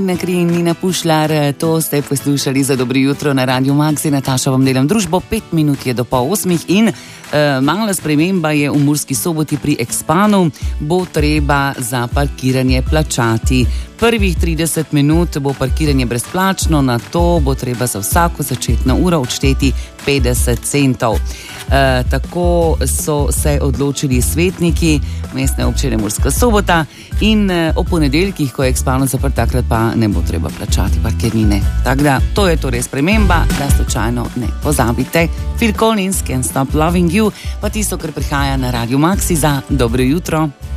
Kri in Nina Pušlar, to ste poslušali za Dobro jutro na Radio Maxi. Nataša vam delam družbo, 5 minut je do pol 8 in mala sprememba je v Murski Soboti pri Expanu, bo treba za parkiranje plačati. Prvih 30 minut bo parkiranje brezplačno, na to bo treba za vsako začetno uro odšteti 50 centov. Tako so se odločili svetniki mestne občine Murska Sobota in o ponedeljkih, ko je Expano zaprt, takrat pa ne bo treba plačati parkirnine. Tako da, to je torej sprememba, da slučajno ne pozabite. Phil Collins, Can't Stop Loving You, pa tisto, kar prihaja na Radio Maxi za Dobro jutro.